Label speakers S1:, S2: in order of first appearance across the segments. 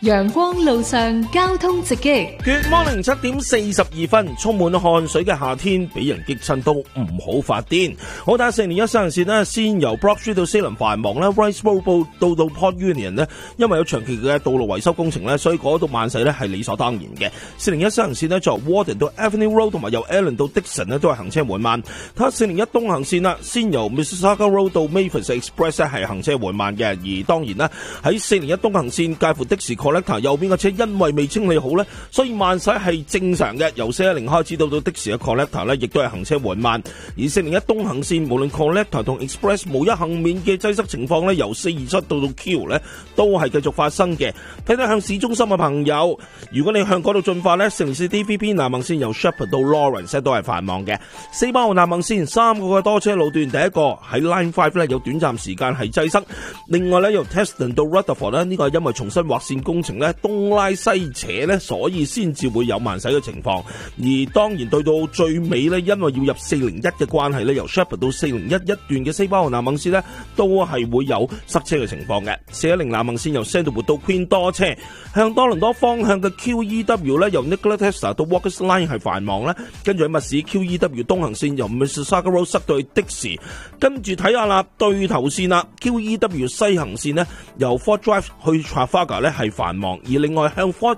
S1: 陽光路上交通直擊。
S2: Good morning， 7點42分，充滿汗水嘅夏天，俾人激親都唔好發癲。好，睇下4年1西行線呢，先由 Broad Street 到西林繁忙啦 ，Rice Road 到 Port Union 呢，因為有長期嘅道路維修工程呢，所以嗰度慢駛呢係理所當然嘅。4年1西行線呢，就由 Warden 到 Avenue Road 同埋由 Allen 到 Dixon 呢，都係行車緩慢。睇下4年1東行線啦，先由 Mississauga Road 到 Mavis Express 呢係行車緩慢嘅。而當然啦，喺4年1東行線介乎的士 Collector 右邊嘅車，因為未清理好呢，所以慢駛係正常嘅。由410開始到的士嘅 Collector 呢，亦都係行車緩慢。而4年1東行線無論 Collector 同 Express 無一幸免嘅擠塞情況呢，由427到 Q 呢，都係繼續發生嘅。睇睇向市中心嘅朋友，如果你向嗰度進發呢，4年4 DVP 南行線由 Shepherd 到 Lawrence 都係繁忙嘅。4巴號南行線3個嘅多車路段，第一個喺 Line 5呢有短暫時間係擠塞，另外呢由 Teston 到 Rutherford 呢個係因為重新劃線工程呢，東拉西扯呢，所以先至會有慢駛嘅情況。而當然對到最尾呢，因為要入401嘅關係呢，由 Shepherd 到401一段嘅4巴號南行線呢，都係會有塞車嘅情況嘅。410南行線由 Sandalwood 到 Queen 多車，向多倫多方向嘅 QEW 呢，由 Nikola Tesla 到 Walker's Line 係繁忙啦。跟住喺密市 QEW 東行線由 Mississauga Road 塞到去的士，跟住睇下啦，對頭線啦 QEW 西行線呢，由 Fort Drive 去 Trafalgar 呢係繁忙，而另外向 Fort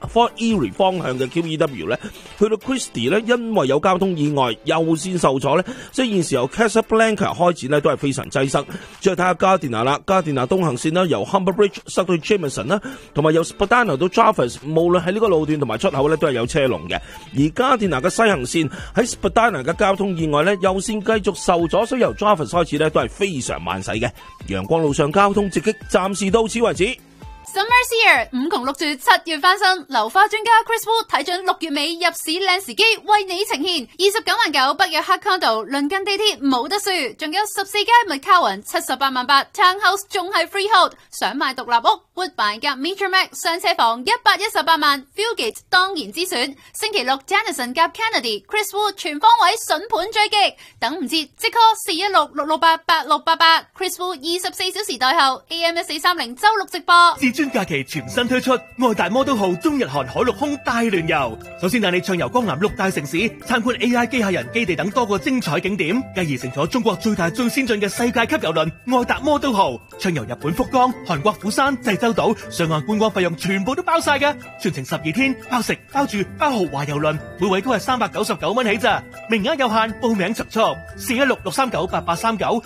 S2: Erie 方向嘅 QEW 呢，去到 Christie 呢，因為有交通意外右線受阻呢，所以現時由 Casablanca 開始呢都係非常擠塞。再睇下 Gardiner 啦 ，Gardiner 東行線呢，由 Humber Bridge 塞到 Jameson 啦，同埋由 Spadina 到 Jarvis， 無論喺呢個路段同埋出口呢都係有車龍嘅。而 Gardiner 嘅西行線喺 Spadina 嘅交通意外呢，右線繼續受阻，所以由 Jarvis 開始呢都係非常慢駛嘅。陽光路上交通直擊，暫時到此為止。
S3: Summer's here， 5窮6絕7月翻身，流花專家 Chris Wu 睇準6月尾入市靚時機，為你呈現29.9萬北約黑 condo， 鄰近地鐵冇得輸，仲有14街 McCowan 78.8萬，Townhouse 仲係 freehold， 想買獨立屋 Woodbine 夾 Metromax 上車房118萬 ，Fieldgate 當然之選。星期6 Jennison 夾 Kennedy Chris Wu 全方位筍盤追擊，等唔切即 call 416-668-8688 Chris Wu 24小時代後 AM1430周6直播。
S4: 專假期全新推出愛達摩都號中日韓海陸空大聯遊，首先帶你暢遊江南6大城市，參觀 AI 機械人基地等多個精彩景點，繼而乘坐中國最大最先進嘅世界級郵輪愛達摩都號，暢遊日本福岡、韓國釜山、濟州島，上岸觀光費用全部都包晒㗎，全程12天，包食包住包豪華郵輪，每位都係399蚊起咋，名額有限，報名速速416-639-8839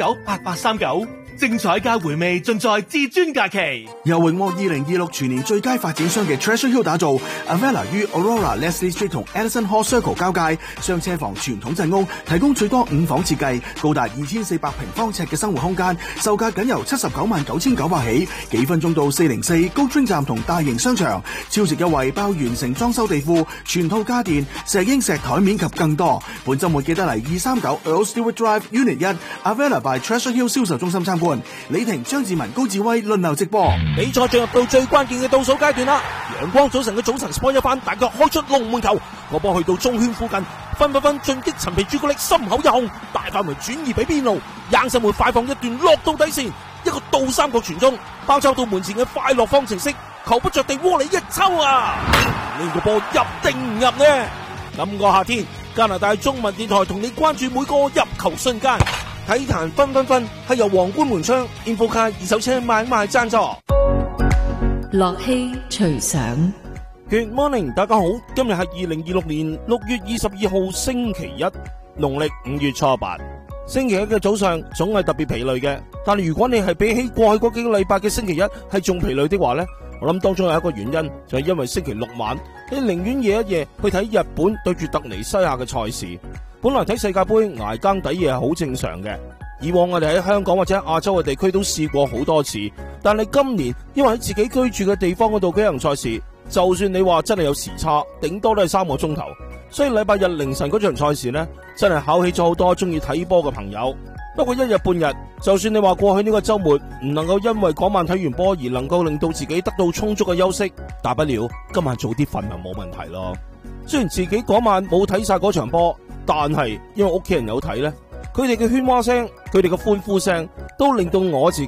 S4: 639-8839。精彩加回味盡在至尊假期。
S5: 由榮獲2026全年最佳發展商嘅 Treasure Hill 打造 Avella 於 Aurora Leslie Street 同 Edison Hall Circle 交界，雙車房傳統陣屋，提供最多5房設計，高達2400平方尺嘅生活空間，售價僅由799900起，幾分鐘到404高專站同大型商場，超值優惠包完成裝修地庫、全套家電、石英石台面及更多。本週末記得嚟239 Earl Stewart Drive Unit 1 Avella by Treasure Hill 銷售中心參觀。李婷、張志文、高志威輪流直播。
S2: 比賽進入到最關鍵嘅倒數階段啦！陽光早晨嘅早晨 sport 一番，大腳開出龍門球，個波去到中圈附近，分進擊陳皮朱古力，心口一控，大範圍轉移俾邊路，硬神門快放一段落到底線，一個倒三角傳中，包抄到門前嘅快樂方程式，球不着地窩裏一抽啊！呢個波入定唔入呢？今個夏天，加拿大中文電台同你關注每個入球瞬間。體壇分係由皇冠門窗 Infocar 二手車買賣贊助。
S1: 樂器隨想。
S2: Good morning， 大家好，今日係2026年6月22號星期一，農曆5月初8。星期一嘅早上總係特別疲累嘅，但係如果你係比起過去嗰幾個禮拜嘅星期一係仲疲累的話呢，我諗當中有一個原因就係因為星期六晚你寧願夜一夜去睇日本對住突尼西亞嘅賽事。本來睇世界盃捱更抵夜係好正常嘅，以往我哋喺香港或者亞洲嘅地區都試過好多次，但係今年因為喺自己居住嘅地方嗰度舉行賽事，就算你話真係有時差，頂多都係3個鐘頭，所以禮拜日凌晨嗰場賽事呢，真係考起咗好多中意睇波嘅朋友。不過一日半日，就算你話過去呢個週末唔能夠因為嗰晚睇完波而能夠令到自己得到充足嘅休息，大不了今晚早啲瞓咪冇問題咯。雖然自己嗰晚冇睇晒嗰場波，但係因為屋企人有睇呢，佢哋嘅喧嘩聲，佢哋嘅歡呼聲，都令到我自己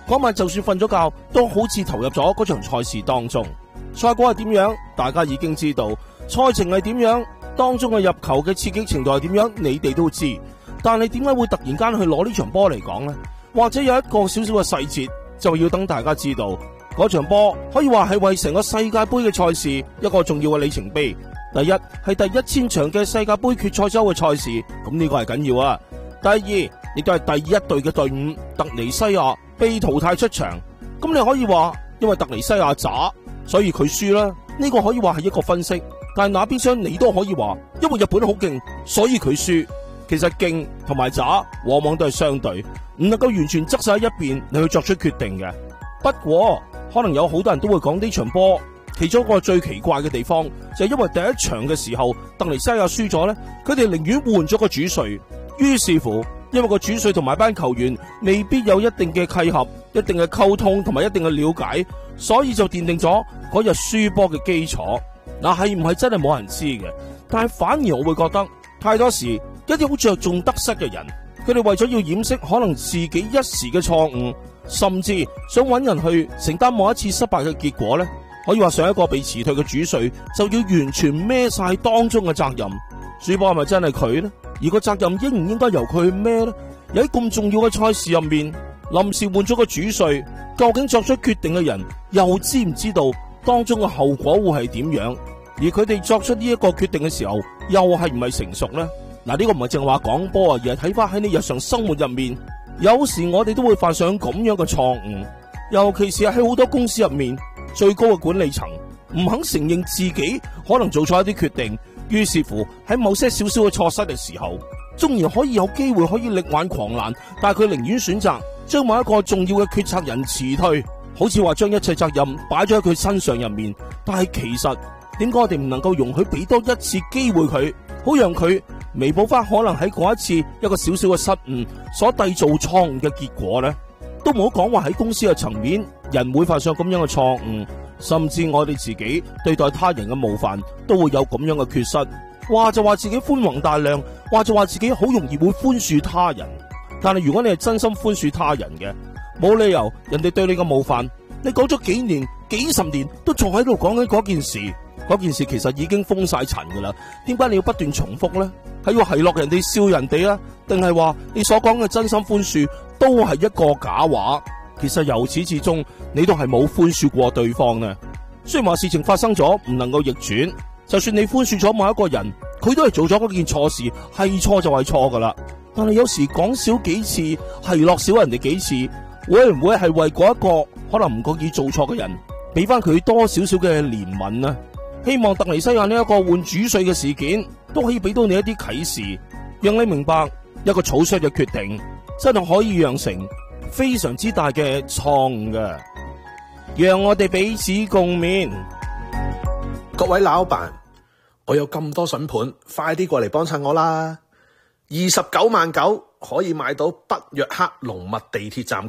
S2: 嗰晚就算瞓咗覺，都好似投入咗嗰場賽事當中。賽果係點樣，大家已經知道；賽程係點樣，當中嘅入球嘅刺激程度係點樣，你哋都知。但係點解會突然間去攞呢場波嚟講呢？或者有一個少少嘅細節，就要等大家知道。嗰場波可以話係為成個世界盃嘅賽事一個重要嘅里程碑。第一係第1000場嘅世界盃決賽周嘅賽事，咁呢個係緊要啊。第二亦都係第一隊嘅隊伍突尼西亞被淘汰出場，咁你可以話因為突尼西亞渣，所以佢輸啦。呢個可以話係一個分析，但係那邊廂你都可以話，因為日本好勁，所以佢輸。其實勁同埋渣往往都係相對，唔能夠完全側晒喺一邊你去作出決定嘅。不過可能有好多人都會講呢場波，其中一個最奇怪嘅地方就係因為第一場嘅時候突尼西亞輸咗呢，佢哋寧願換咗個主帥，於是乎因為個主帥同埋班球員未必有一定嘅契合、一定嘅溝通同埋一定嘅了解，所以就奠定咗嗰日輸波嘅基礎。嗱，係唔係真係冇人知嘅？但係反而我會覺得太多時一啲好着重得失嘅人，佢哋為咗要掩飾可能自己一時嘅錯誤，甚至想揾人去承擔某一次失敗嘅結果呢，可以話上一個被辭退嘅主帥就要完全孭晒當中嘅責任。輸波係咪真係佢呢？而個責任應唔應該由佢去孭呢？有喺咁重要嘅賽事入面，臨時換咗個主帥，究竟作出決定嘅人又知唔知道當中嘅後果會係點樣？而佢哋作出呢一個決定嘅時候，又係唔係成熟呢？嗱，呢個唔係淨係話講波啊，而係睇翻喺你日常生活入面，有時我哋都會犯上咁樣嘅錯誤，尤其是喺好多公司入面，最高嘅管理層唔肯承認自己可能做錯一啲決定，於是乎喺某些少少嘅錯失嘅時候，縱然可以有機會可以力挽狂瀾，但係佢寧願選擇將某一個重要嘅決策人辭退，好似話將一切責任擺咗喺佢身上入面。但係其實點解我哋唔能夠容許俾多一次機會佢，好讓佢彌補翻可能喺嗰一次一個少少嘅失誤所締造錯誤嘅結果呢？都唔好講話喺公司嘅層面，人會犯上咁樣嘅錯誤，甚至我哋自己對待他人嘅冒犯都會有咁樣嘅缺失。話就話自己寬宏大量，話就話自己好容易會寬恕他人。但係如果你係真心寬恕他人嘅，冇理由人哋對你嘅冒犯，你講咗幾年、幾十年都仲喺度講緊嗰件事。嗰件事其實已經封晒塵噶啦，點解你要不斷重複呢？係要奚落人哋、笑人哋啊？定係話你所講嘅真心寬恕都係一個假話？其實由始至終你都係冇寬恕過對方呢。雖然話事情發生咗唔能夠逆轉，就算你寬恕咗某一個人，佢都係做咗嗰件錯事，係錯就係錯噶啦。但係有時講少幾次，奚落少人哋幾次，會唔會係為嗰一個可能唔覺意做錯嘅人，俾翻佢多少少嘅憐憫呢？希望突尼西亞呢一個換主帥嘅事件都可以俾到你一啲啟示，讓你明白一個草率嘅決定真係可以釀成非常之大嘅錯誤嘅。讓我哋彼此共勉。
S6: 各位老闆，我有咁多筍盤，快啲過嚟幫襯我啦！29.9萬可以買到北約克龍密地鐵站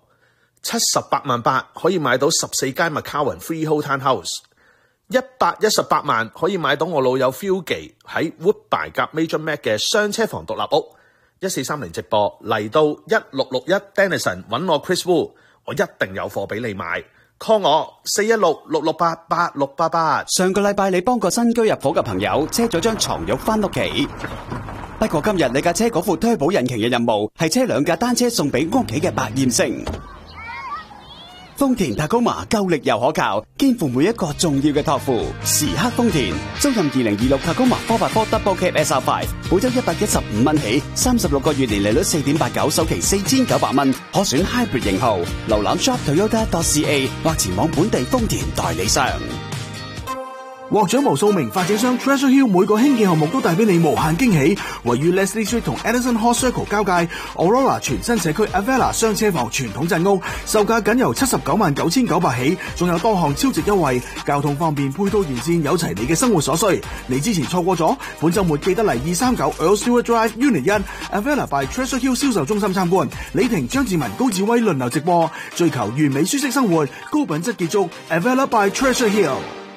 S6: condo，78.8萬可以買到14間 McCowan Freehold Townhouse，118萬可以買到我老友 Phil 記喺 Woodbine 夾 Major Mac 嘅雙車房獨立屋。1430直播嚟到1661 Denison 揾我 Chris Wu， 我一定有貨俾你買。call 我416-668-8688。
S7: 上個禮拜你幫個新居入伙嘅朋友車咗張床褥翻屋企，不過今日你架車嗰副推保引擎嘅任務係車兩架單車送俾屋企嘅百厭星。豐田Tacoma夠力又可靠，肩負每一個重要嘅託付。時刻豐田，租賃2026 Tacoma 4x4 Double Cab SR5，每周115蚊起，36個月年利率4.89，首期4900蚊，可選 Hybrid 型號。瀏覽 shop.toyota.ca 或前往本地豐田代理商。
S5: 獲獎無數名發展商 Treasure Hill 每個興建項目都帶俾你無限驚喜。位於 Leslie Street 同 Edison Hall Circle 交界 Aurora 全新社區 Avella 雙車房傳統鎮屋，售價僅由799900起，仲有多項超值優惠，交通方面配套完善，有齊你嘅生活所需。你之前錯過咗，本週末記得嚟239 Earl Stewart Drive Unit 1 Avella by Treasure Hill 銷售中心參觀。李婷、張志文、高志威輪流直播，追求完美舒適生活，高品質結束 Avella by Treasure Hill。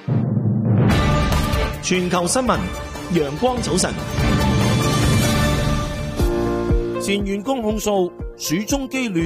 S2: 全球新聞，陽光早晨。前員工控訴，鼠中機亂，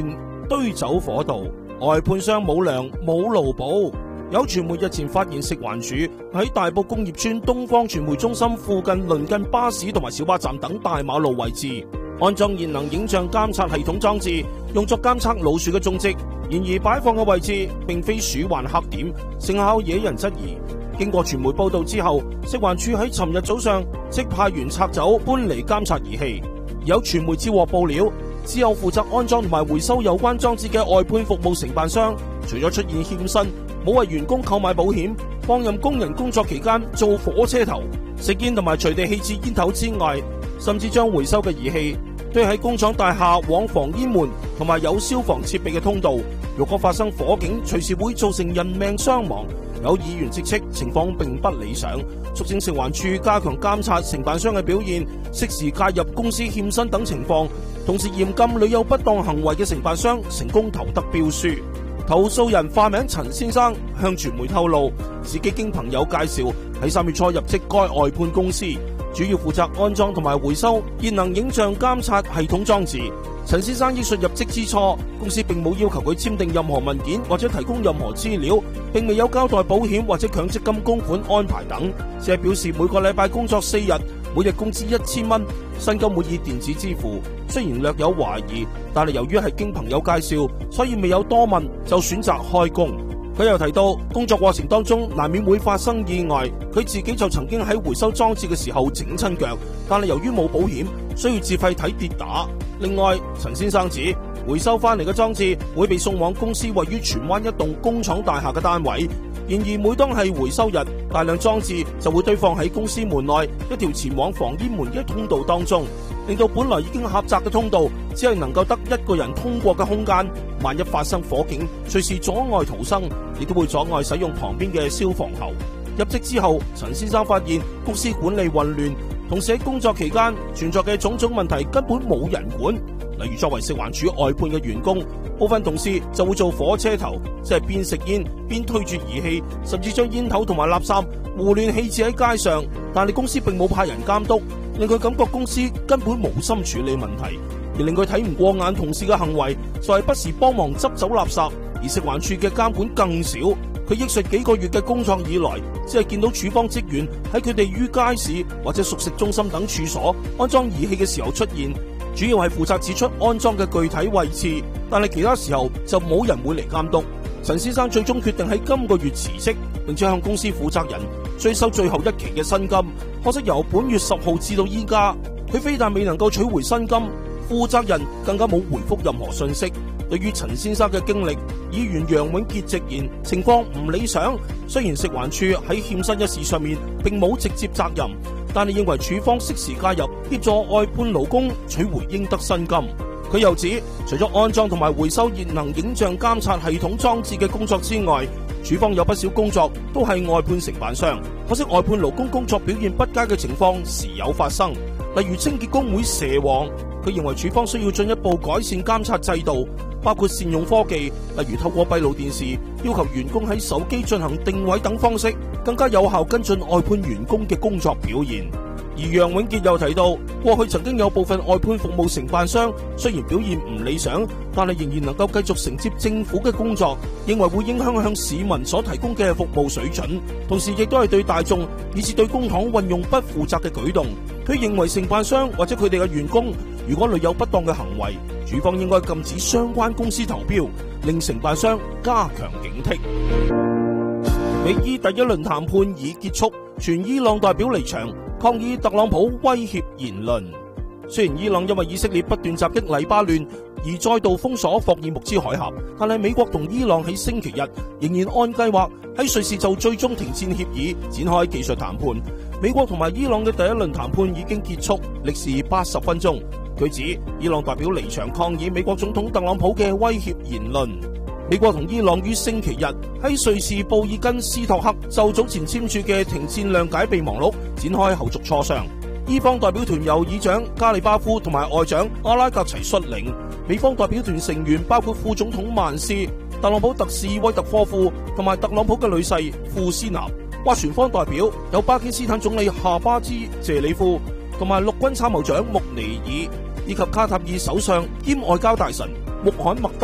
S2: 堆走火道，外判商冇糧冇勞保。有傳媒日前發現食環署喺大埔工業村東方傳媒中心附近鄰近巴士同埋小巴站等大馬路位置安裝熱能影像監察系統裝置，用作監測老鼠嘅蹤跡。然而擺放嘅位置並非鼠患黑點，成效惹人質疑。經過傳媒報道之後，食環署喺尋日早上即派員拆走搬離監察儀器。有傳媒接獲報料，之後負責安裝同埋回收有關裝置嘅外判服務承辦商，除咗出現欠薪、冇為員工購買保險、放任工人工作期間做火車頭、食煙同埋隨地棄置煙頭之外，甚至將回收嘅儀器堆喺工廠大廈往防煙門同埋有消防設備嘅通道。如果發生火警，隨時會造成人命傷亡。有議員直斥情況並不理想，促請食環署加強監察承辦商嘅表現，適時介入公司欠薪等情況，同時嚴禁屢有不當行為嘅承辦商成功投得標書。投訴人化名陳先生向傳媒透露，自己經朋友介紹喺3月初入職該外判公司，主要負責安裝同埋回收熱能影像監察系統裝置。陳先生憶述入職之初，公司並冇要求佢簽訂任何文件或者提供任何資料，並未有交代保險或者強積金供款安排等，只係表示每個禮拜工作4日，每日工資1000蚊，薪金會以電子支付。雖然略有懷疑，但係由於係經朋友介紹，所以未有多問就選擇開工。佢又提到工作過程當中難免會發生意外，佢自己就曾經喺回收裝置嘅時候整親腳，但係由於冇保險，需要自費睇跌打。另外，陳先生指回收翻嚟嘅裝置會被送往公司位於荃灣一棟工廠大廈嘅單位，然而每當係回收日，大量裝置就會堆放喺公司門內一條前往防煙門嘅通道當中，令到本來已經狹窄嘅通道只係能夠得一個人通過嘅空間。萬一發生火警，隨時阻礙逃生，亦都會阻礙使用旁邊嘅消防喉。入職之後，陳先生發現公司管理混亂，同時喺工作期間存在嘅種種問題根本冇人管。例如作為食環署外判嘅員工，部分同事就會做火車頭，即係邊食煙邊推住儀器，甚至將煙頭同埋垃圾胡亂棄置喺街上。但係公司並冇派人監督，令佢感覺公司根本無心處理問題。而令佢睇唔過眼同事嘅行為，就係不時幫忙執走垃圾，而食環署嘅監管更少。佢憶述幾個月嘅工作以來，只係見到處方職員喺佢哋於街市或者熟食中心等處所安裝儀器嘅時候出現，主要係負責指出安裝嘅具體位置，但係其他時候就冇人會嚟監督。陳先生最終決定喺今個月辭職，並且向公司負責人追收最後一期嘅薪金。可惜由本月10號至到依家，佢非但未能夠取回薪金，負責人更加冇回覆任何信息。對於陳先生嘅經歷，議員楊永傑直言情況唔理想。雖然食環署喺欠薪一事上面並冇直接責任，但係認為署方適時介入，協助外判勞工取回應得薪金。佢又指，除咗安裝同埋回收熱能影像監察系統裝置嘅工作之外，署方有不少工作都係外判承辦商。可惜外判勞工工作表現不佳嘅情況時有發生，例如清潔工會蛇王。佢認為署方需要進一步改善監察制度，包括善用科技，例如透過閉路電視要求員工喺手機進行定位等方式，更加有效跟進外判員工嘅工作表現。而楊永傑又提到，過去曾經有部分外判服務承辦商雖然表現唔理想，但係仍然能夠繼續承接政府嘅工作，認為會影響向市民所提供嘅服務水準，同時亦都係對大眾以至對公帑運用不負責嘅舉動。佢認為承辦商或者佢哋嘅員工如果屢有不當嘅行為，署方應該禁止相關公司投標，令承辦商加強警惕。美伊第一輪談判已結束，全伊朗代表離場，抗議特朗普威脅言論。雖然伊朗因為以色列不斷襲擊黎巴嫩而再度封鎖霍爾木茲海峽，但係美國同伊朗喺星期日仍然按計劃喺瑞士就最終停戰協議展開技術談判。美國同埋伊朗嘅第一輪談判已經結束，歷時80分鐘。佢指伊朗代表離場抗議美國總統特朗普嘅威脅言論。美國同伊朗於星期日喺瑞士布爾根斯托克就早前簽署嘅停戰諒解備忘錄展開後續磋商。伊方代表團由議長加里巴夫同埋外長阿拉格齊率領，美方代表團成員包括副總統曼斯、特朗普特使威特科夫同埋特朗普嘅女婿庫斯納。斡旋方代表有巴基斯坦總理夏巴茲謝里夫同埋陸軍參謀長穆尼爾，以及卡塔爾首相兼外交大臣穆罕默德。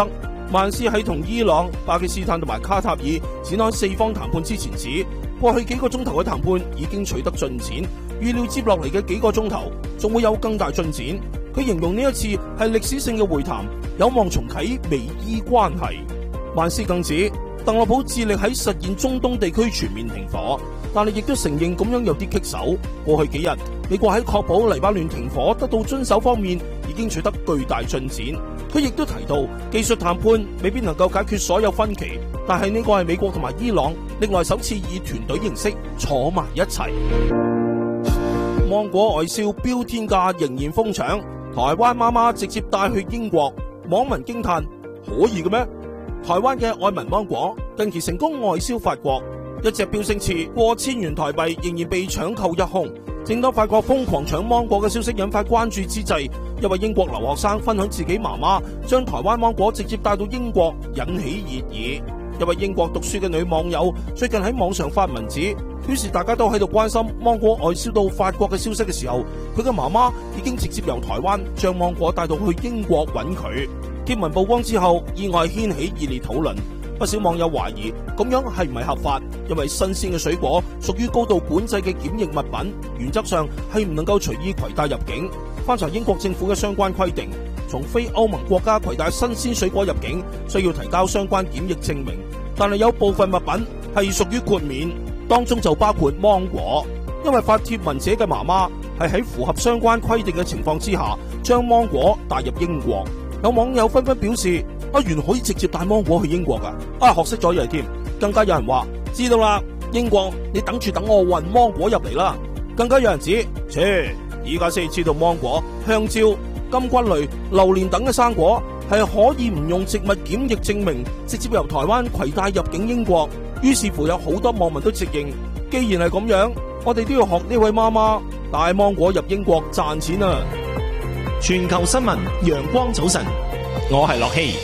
S2: 曼斯喺同伊朗、巴基斯坦同埋卡塔爾展開4方談判之前指，過去幾個鐘頭嘅談判已經取得進展，預料接落嚟嘅幾個鐘頭仲會有更大進展。佢形容呢一次係歷史性嘅會談，有望重啟美伊關係。曼斯更指，特朗普致力喺實現中東地區全面停火，但係亦都承認咁樣有啲棘手。過去幾日，美國喺確保黎巴嫩停火得到遵守方面已經取得巨大進展。佢亦都提到，技術談判未必能夠解決所有分歧，但係呢個係美國同埋伊朗歷來首次以團隊形式坐埋一齊。芒果外銷飆天價仍然瘋搶，台灣媽媽直接帶去英國，網民驚嘆：可以嘅咩？台灣嘅愛文芒果近期成功外銷法國，一隻飆升至過千元台幣，仍然被搶購一空。正當法國瘋狂搶芒果嘅消息引發關注之際，一位英國留學生分享自己媽媽將台灣芒果直接帶到英國，引起熱議。一位英國讀書嘅女網友最近喺網上發文字，表示大家都喺度關心芒果外銷到法國嘅消息嘅時候，佢嘅媽媽已經直接由台灣將芒果帶到去英國揾佢。貼文曝光之後，意外掀起熱烈討論。不少網友懷疑咁樣係唔係合法，因為新鮮嘅水果屬於高度管制嘅檢疫物品，原則上係唔能夠隨意攜帶入境。翻查英國政府嘅相關規定，從非歐盟國家攜帶新鮮水果入境需要提交相關檢疫證明，但係有部分物品係屬於豁免，當中就包括芒果。因為發帖文者嘅媽媽係喺符合相關規定嘅情況之下，將芒果帶入英國。有網友紛紛表示，原來可以直接帶芒果去英國噶，學識咗嘢添。更加有人話，知道啦，英國你等住等我運芒果入嚟啦。更加有人指，依家先知道芒果、香蕉、金君類、榴蓮等嘅生果係可以唔用植物檢疫證明，直接由台灣攜帶入境英國。於是乎有好多網民都直認，既然係咁樣，我哋都要學呢位媽媽帶芒果入英國賺錢啊！
S4: 全球新聞，陽光早晨，我係樂希。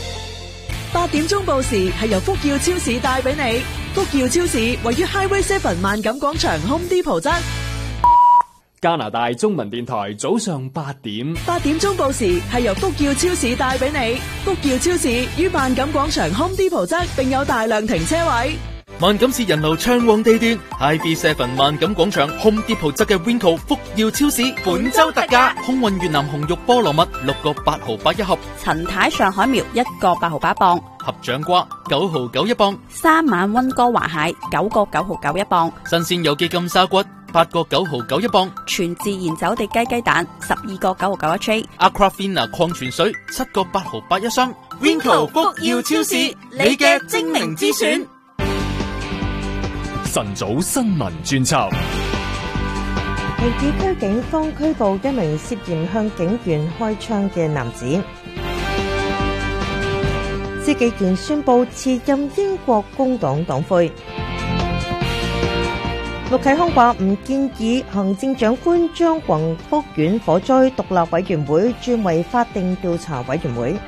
S8: 8點鐘報時係由福耀超市帶俾你。福耀超市位於 Highway 7萬錦廣場 Home Depot 側。
S9: 加拿大中文電台早上8點。
S8: 8點鐘報時係由福耀超市帶俾你。福耀超市於萬錦廣場 Home Depot 側，並有大量停車位。
S4: 萬錦市人流暢旺地段 ，IB7 萬錦廣場 Home Depot 側嘅 Winco 福耀超市本周特價，空運越南紅肉菠蘿蜜6個8毫8一盒，
S10: 陳太上海苗1個8毫8一磅，
S4: 合掌瓜9毫9一磅
S10: ，3晚溫哥華蟹9個9毫9一磅，
S4: 新鮮有機金沙骨8個9毫9一磅，
S10: 全自然走地雞蛋12個9毫9一
S4: tray，Aquafina 礦泉水7個8毫8一箱。Winco 福耀超市，你嘅精明之選。
S9: 晨早新聞專輯。
S11: 皮爾區警方拘捕一名涉嫌向警員開槍嘅男子。司紀賢宣布辭任英國工黨黨魁。陸啟康話唔建議行政長官將宏福苑火災獨立委員會轉為法定調查委員會。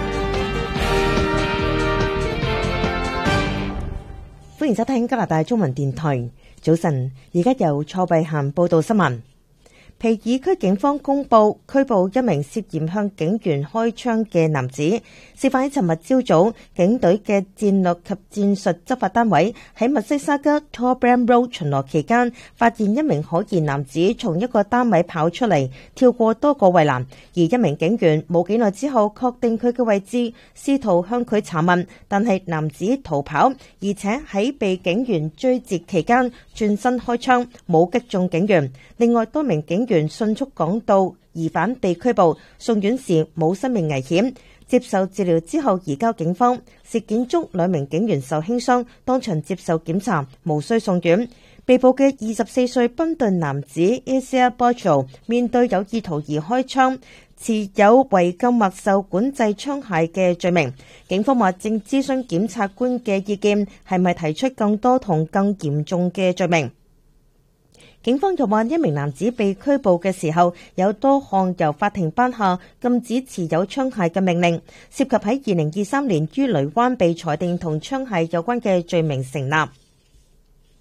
S11: 歡迎收聽加拿大中文電台。早晨，而家由蔡慧嫻報道新聞。皮爾區警方公布拘捕一名涉嫌向警員開槍嘅男子。事發喺尋日朝早，警隊嘅戰略及戰術執法單位喺密西沙加 Torbram Road 巡邏期間，發現一名可疑男子從一個單位跑出嚟，跳過多個圍欄，而一名警員冇幾耐之後確定佢嘅位置，試圖向佢查問，但係男子逃跑，而且喺被警員追截期間轉身開槍，冇擊中警員。另外多名警員迅速趕到，疑犯被拘捕，送院時冇生命危險，接受治療之後移交警方。事件中2名警員受輕傷，當場接受檢查，無需送院。被捕嘅24歲賓頓男子 Isaiah Bojo 面對有意圖而開槍、持有違禁或受管制槍械嘅罪名。警方話正諮詢檢察官嘅意見，係咪提出更多同更嚴重嘅罪名。警方又話，一名男子被拘捕嘅時候，有多項由法庭頒下禁止持有槍械嘅命令，涉及喺2023年於雷灣被裁定同槍械有關嘅罪名成立。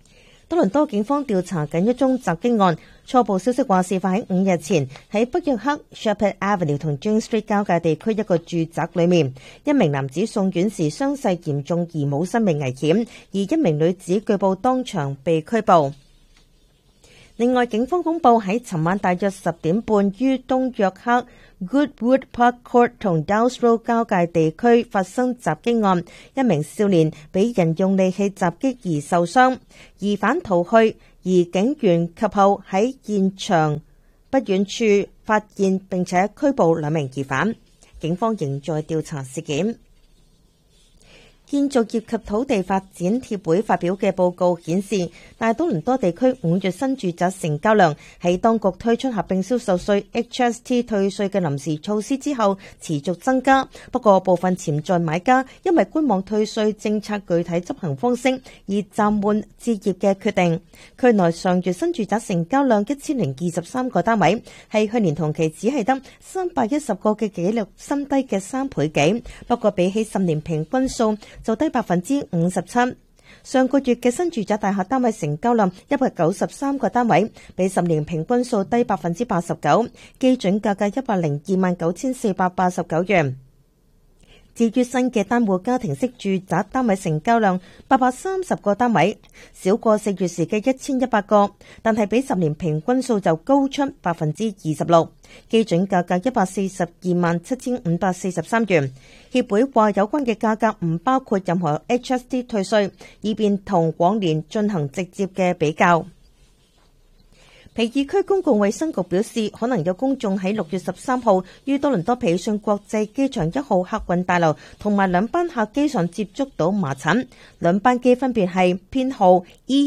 S11: 多倫多警方調查緊一宗襲擊案，初步消息話事發喺5日前喺北約克 Shepherd Avenue 同 Jane Street 交界地區一個住宅裏面，一名男子送院時傷勢嚴重而冇生命危險，而一名女子據報當場被拘捕。另外，警方公佈喺尋晚大約10點半於東約克 Goodwood Park Court 同 Downs Road 交界地區發生襲擊案，一名少年被人用利器襲擊而受傷，疑犯逃去，而警員及後喺現場不遠處發現並且拘捕2名疑犯。警方仍在調查事件。建造業及土地發展協會發表嘅報告顯示，大多倫多地區5月新住宅成交量喺當局推出合併銷售稅 HST 退稅嘅臨時措施之後持續增加。不過部分潛在買家因為觀望退稅政策具體執行方式而暫緩置業嘅決定。區內上月新住宅成交量1023個單位，係去年同期只係得310個嘅紀錄新低嘅3倍幾。不過比起10年平均數就低57%。上個月嘅新住宅大廈單位成交量193個單位，比10年平均數低89%，基準價格1029489元。至於新嘅單戶家庭式住宅單位成交量830個單位，少過4月時嘅1100個，但係比10年平均數就高出26%，基準價格1427543元。協會話有關嘅價格唔包括任何 HST 退稅，以便同往年進行直接嘅比較。皮爾區公共衛生局表示，可能有公眾喺6月13號於多倫多皮遜國際機場1號客運大樓同埋2班客機上接觸到麻疹。2班機分別係編號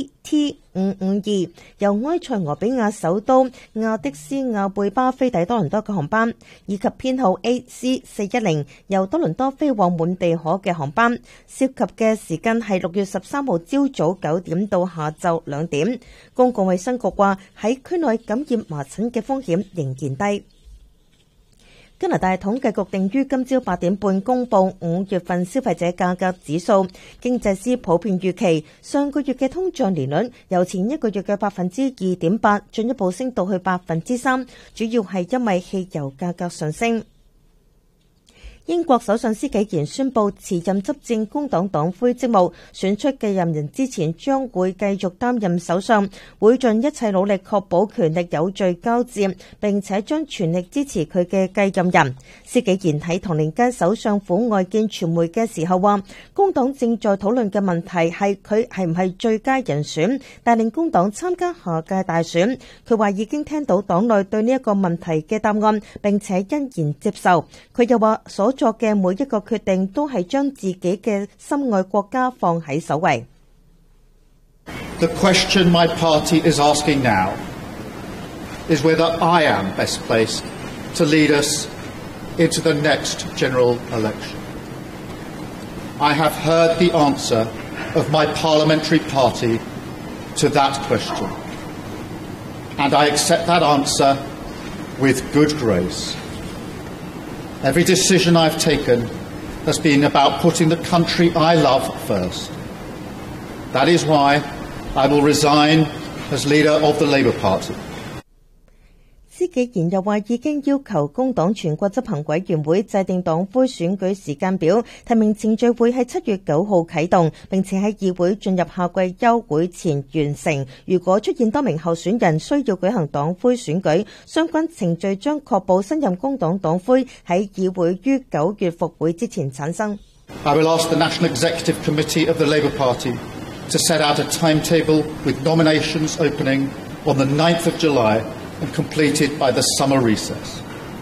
S11: ET552 由埃塞俄比亞首都亞的斯亞貝巴飛抵多倫多嘅航班，以及編號 AC410 由多倫多飛往滿地可嘅航班。涉及嘅時間係6月13號朝早9點到下晝2點。公共衛生局話喺區內感染麻疹嘅風險仍然低。加拿大統計局定於今朝8點半公佈5月份消費者價格指數，經濟師普遍預期上個月嘅通脹年率由前一個月嘅2.8%進一步升到去3%，主要係因為汽油價格上升。英國首相施紀賢宣布辭任執政工黨黨魁職務，選出繼任人之前將會繼續擔任首相，會盡一切努力確保權力有序交接，並且將全力支持佢嘅繼任人。施紀賢喺唐寧街首相府外見傳媒嘅時候話，工黨正在討論嘅問題係佢係唔係最佳人選，帶領工黨參加下屆大選。佢話已經聽到黨內對呢一個問題嘅答案，並且欣然接受。佢又話所作嘅每一個決定都係將自己嘅心愛國家放喺首位。
S12: The question my party is asking now is whether I am best placed to lead us into the next general election. I have heard the answer of my parliamentary party to that question, and I accept that answer with good grace. Every decision I've taken has been about putting the country I love first. That is why I will resign as leader of the Labour Party.
S11: 施紀賢又話已經要求工黨全國執行委員會制定黨魁選舉時間表，提名程序會喺7月9號啟動，並且喺議會進入夏季休會前完成。如果出現多名候選人需要舉行黨魁選舉，相關程序將確保新任工黨黨魁喺議會於9月復會之前產生。
S12: I will ask the National Executive Committee of the Labour Party to set out a timetable with nominations opening on the 9th of July and completed by the summer recess.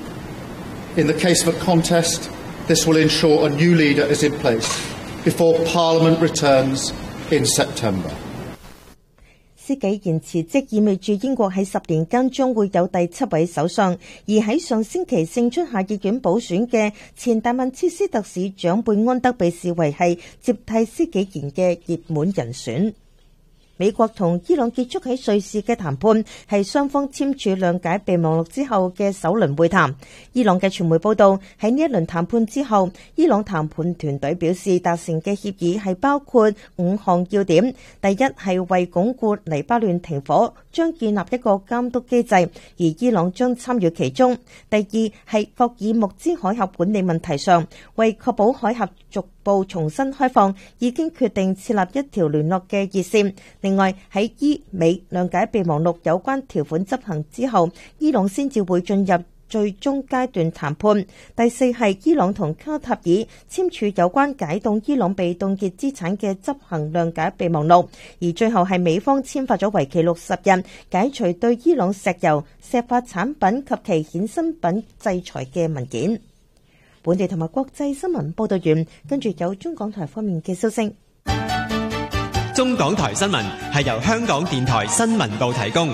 S12: In the case of a contest, this will ensure a new leader is in place before Parliament returns in September.
S11: 施紀賢辭職意味住英國喺10年間將會有第7位首相，而喺上星期勝出下議院補選嘅前達文切斯特市長貝安德被視為係接替施紀賢嘅熱門人選。 美國同伊朗結束喺瑞士嘅談判，係雙方簽署諒解備忘錄之後嘅首輪會談。伊朗嘅傳媒報道，喺呢一輪談判之後，伊朗談判團隊表示達成嘅協議係包括5項要點。第一係為鞏固黎巴嫩停火，將建立一個監督機制，而伊朗將參與其中。第二係霍爾木茲海峽管理問題上，為確保海峽逐步重新開放，已經決定設立一條聯絡嘅熱線。另外喺伊美諒解備忘錄有關條款執行之後，伊朗先至會進入最終階段談判。第四係伊朗同卡塔爾簽署有關解凍伊朗被凍結資產嘅執行諒解備忘錄，而最後係美方簽發咗為期60日解除對伊朗石油、石化產品及其衍生品制裁嘅文件。本地同埋國際新聞報道完，跟住有中港台方面嘅消息。
S13: 中港台新聞係由香港電台新聞部提供。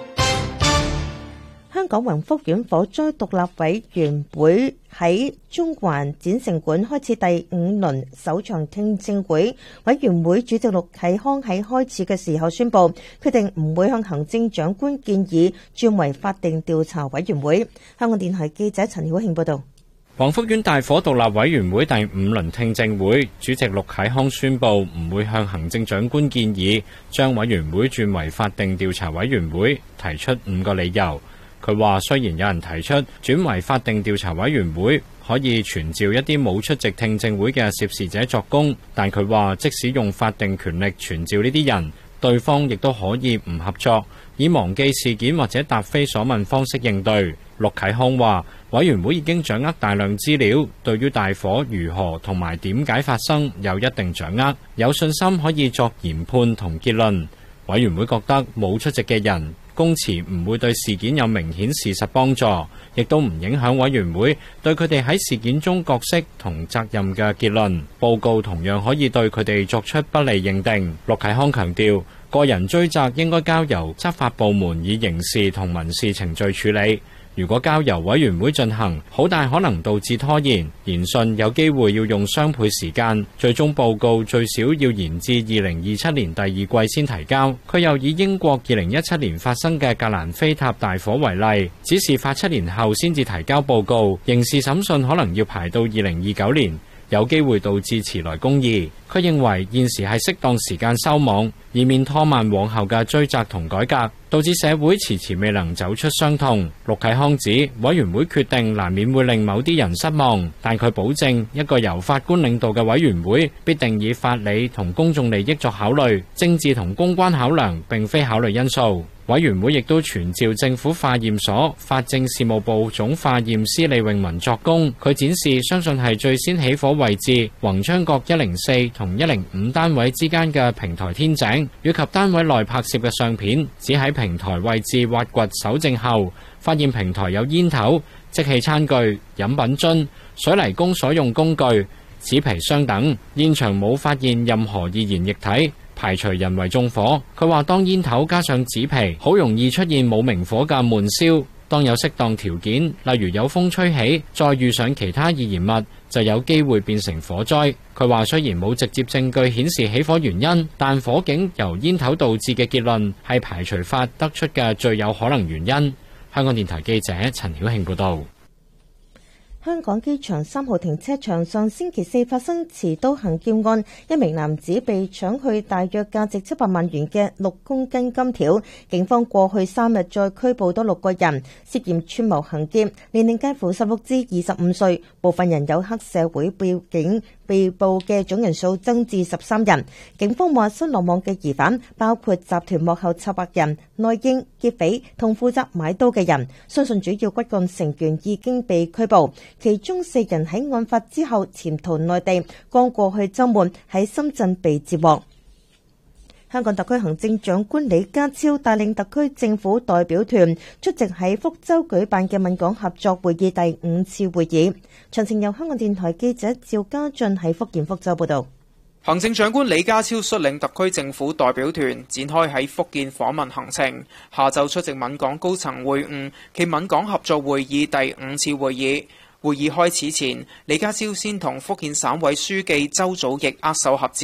S11: 香港宏福苑火災獨立委員會喺中環展城館開始第5輪首場聽證會，委員會主席陸啟康喺開始嘅時候宣布，決定唔會向行政長官建議轉為法定調查委員會。香港電台記者陳曉慶報道。
S14: 宏福苑大火獨立委員會第5輪聽證會，主席陸啟康宣布唔會向行政長官建議將委員會轉為法定調查委員會，提出5個理由。佢話雖然有人提出轉為法定調查委員會可以傳召一啲冇出席聽證會嘅涉事者作供，但佢話即使用法定權力傳召呢啲人，對方亦都可以唔合作，以忘記事件或者答非所問方式應對。陸啟康話委員會已經掌握大量資料，對於大火如何同埋點解發生有一定掌握，有信心可以作研判同結論。委員會覺得冇出席嘅人供詞唔會對事件有明顯事實幫助，亦都唔影響委員會對佢哋喺事件中角色同責任嘅結論。報告同樣可以對佢哋作出不利認定。陸啟康強調，個人追責應該交由執法部門以刑事同民事程序處理。如果交由委員會進行，好大可能導致拖延，研訊有機會要用雙倍時間，最終報告最少要延至2027年第2季先提交。佢又以英國2017年發生嘅格蘭菲塔大火為例，指事發7年後先至提交報告，刑事審訊可能要排到2029年，有機會導致遲來公義。佢認為現時係適當時間收網，以免拖慢往後嘅追責同改革，導致社會遲遲未能走出傷痛。陸啟康指委員會決定難免會令某啲人失望，但佢保證一個由法官領導嘅委員會必定以法理同公眾利益作考慮，政治同公關考量並非考慮因素。委員會亦都傳召政府化驗所法政事務部總化驗師李永文作供，佢展示相信係最先起火位置宏昌閣104同105單位之間嘅平台天井，以及單位內拍攝嘅相片，只喺平台位置挖掘搜證後，發現平台有煙頭、即棄餐具、飲品樽、水泥工所用工具、紙皮箱等，現場冇發現任何易燃液體，排除人為縱火。佢話當煙頭加上紙皮，好容易出現冇明火嘅悶燒。當有適當條件，例如有風吹起，再遇上其他易燃物，就有機會變成火災。佢話雖然冇直接證據顯示起火原因，但火警由煙頭導致嘅結論係排除法得出嘅最有可能原因。香港電台記者陳曉慶報道。
S11: 香港機場3號停車場上星期4發生持刀行劫案，一名男子被搶去大約價值700萬元嘅6公斤金條。警方過去3日再拘捕多6個人，涉嫌串謀行劫，年齡介乎16至25歲，部分人有黑社會背景。被捕嘅總人數增至13人。警方話新落網嘅疑犯包括集團幕後策劃人、內應、劫匪同負責買刀嘅人，相信主要骨幹成員已經被拘捕，其中4人喺案發之後潛逃內地，剛過去週末喺深圳被截獲。香港特區行政長官李家超帶領特區政府代表團出席喺福州舉辦嘅閩港合作會議第5次會議。詳情由香港電台記者趙家俊喺福建福州報道。
S15: 行政長官李家超率領特區政府代表團展開喺福建訪問行程，下晝出席閩港高層會晤暨閩港合作會議第5次會議。會議開始前，李家超先同福建省委書記周祖逸握手合照。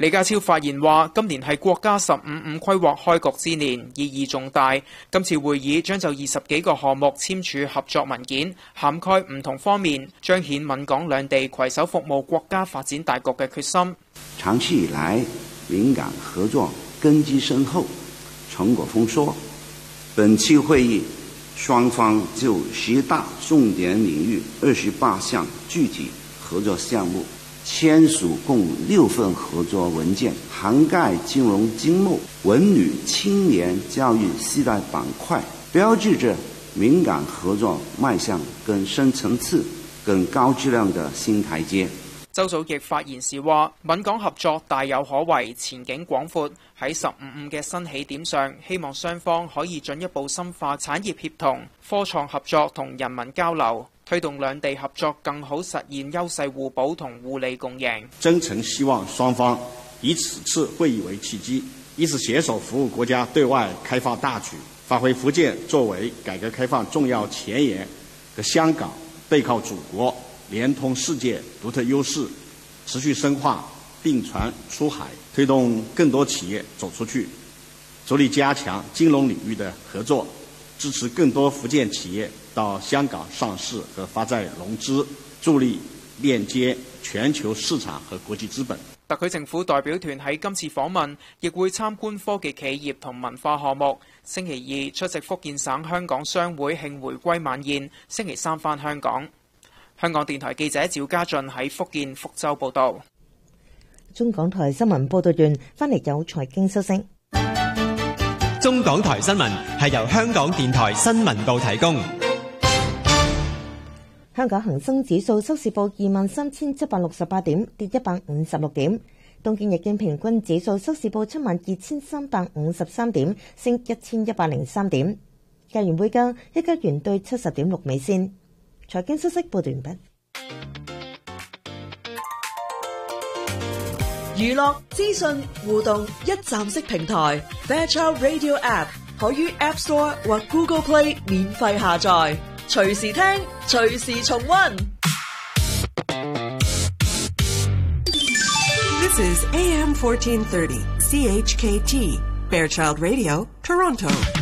S15: 李家超發言話：今年係國家15五規劃開局之年，意義重大。今次會議將就20幾個項目簽署合作文件，涵蓋唔同方面，彰顯閩港兩地攜手服務國家發展大局嘅決心。
S16: 長期以來，閩港合作根基深厚，成果豐碩。本期會議，雙方就10大重點領域28項具體合作項目簽署共6份合作文件，涵蓋金融經貿、文旅、青年教育4大板塊，標誌着閩港合作邁向更深層次、更高質量的新台階。
S15: 周祖燁發言時話：閩港合作大有可為，前景廣闊。喺15五嘅新起點上，希望雙方可以進一步深化產業協同、科創合作同人民交流，推動兩地合作更好實現優勢互補同互利共贏。
S17: 真誠希望雙方以此次會議為契機，以此攜手服務國家對外開放大局，發揮福建作為改革開放重要前沿和香港背靠祖國、連通世界獨特優勢，持續深化並船出海，推動更多企業走出去，着力加強金融領域的合作，支持更多福建企業到香港上市和發債融資，助力鏈接全球市場和國際資本。
S15: 特區政府代表團喺今次訪問，亦會參觀科技企業同文化項目。星期2出席福建省香港商會慶回歸晚宴，星期3返香港。香港電台記者趙家俊喺福建福州報道。
S11: 中港台新聞報道完，翻嚟有財經消息。
S13: 中港台新聞係由香港電台新聞部提供。
S11: 香港恒生指數收市報23,768點，跌156點。東京日經平均指數收市報72,353點，升1,103點。加元匯價，1加元兌70.6美仙。財經消息報道完畢。
S8: 娛樂資訊互動一站式平台 Fairchild Radio App 可於 App Store 或 Google Play 免費下載，隨時聽，隨時重溫。
S18: This is AM 1430 CHKT Fairchild Radio Toronto.